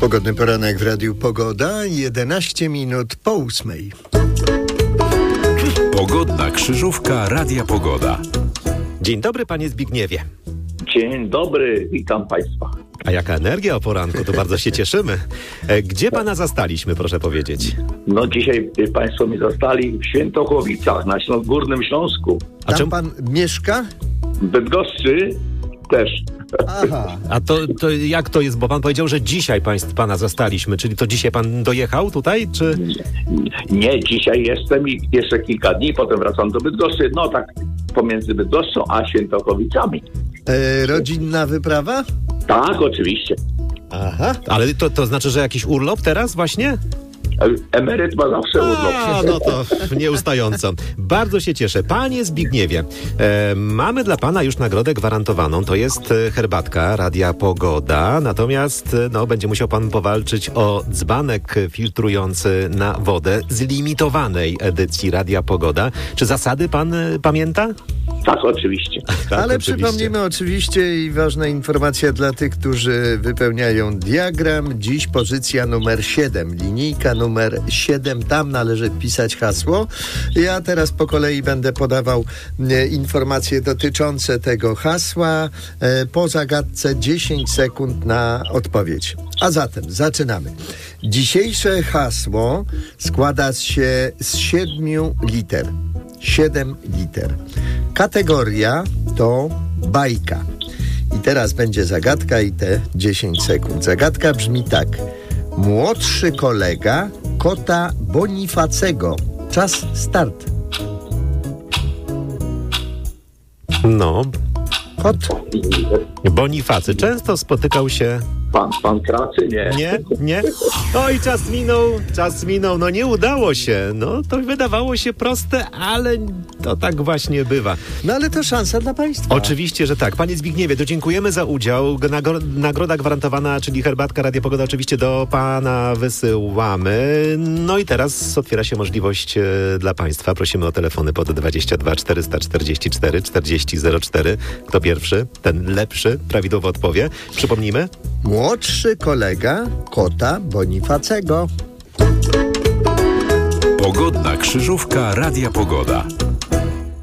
Pogodny poranek w Radiu Pogoda, 11 minut po 8. Pogodna krzyżówka Radia Pogoda. Dzień dobry, panie Zbigniewie. Dzień dobry, witam państwa. A jaka energia o poranku, to bardzo się cieszymy. Gdzie pana zastaliśmy, proszę powiedzieć? No dzisiaj państwo mnie zastali w Świętochłowicach na Górnym Śląsku. A Tam czym pan mieszka? W Bydgoszczy też. Aha. A to jak to jest? Bo pan powiedział, że dzisiaj pana zastaliśmy, czyli to dzisiaj pan dojechał tutaj, czy... Nie, dzisiaj jestem i jeszcze kilka dni, potem wracam do Bydgoszczy. No tak pomiędzy Bydgoszczą a Świętochłowicami. Rodzinna wyprawa? Tak, oczywiście. Aha. Ale to znaczy, że jakiś urlop teraz właśnie? Emeryt ma zawsze urlop. A, no to nieustająco. Bardzo się cieszę. Panie Zbigniewie, mamy dla pana już nagrodę gwarantowaną. To jest herbatka Radia Pogoda. Natomiast będzie musiał pan powalczyć o dzbanek filtrujący na wodę z limitowanej edycji Radia Pogoda. Czy zasady pan pamięta? Tak, oczywiście. Tak, Ale oczywiście. przypomnijmy oczywiście i ważna informacja dla tych, którzy wypełniają diagram. Dziś pozycja numer 7, linijka numer 7, tam należy wpisać hasło. Ja teraz po kolei będę podawał informacje dotyczące tego hasła. Po zagadce 10 sekund na odpowiedź. A zatem zaczynamy. Dzisiejsze hasło składa się z 7 liter. 7 liter. Kategoria to bajka. I teraz będzie zagadka i te 10 sekund. Zagadka brzmi tak. Młodszy kolega kota Bonifacego. Czas start. No, Kot. Bonifacy często spotykał się... Pan Kracy? Nie. Oj, czas minął, no nie udało się. No to wydawało się proste, ale to tak właśnie bywa. No ale to szansa dla państwa. Oczywiście, że tak. Panie Zbigniewie, to dziękujemy za udział. Nagroda gwarantowana, czyli herbatka Radia Pogoda oczywiście do pana wysyłamy. No i teraz otwiera się możliwość dla państwa. Prosimy o telefony pod 22 444 4004. Kto pierwszy, ten lepszy, prawidłowo odpowie. Przypomnijmy. Młodszy kolega kota Bonifacego. Pogodna krzyżówka Radia Pogoda.